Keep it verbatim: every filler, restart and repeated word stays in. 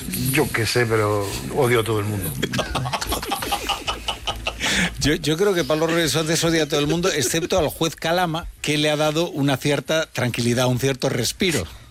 Yo qué sé, pero odio a todo el mundo. Yo, yo creo que Pablo Resoces odia a todo el mundo, excepto al juez Calama, que le ha dado una cierta tranquilidad, un cierto respiro.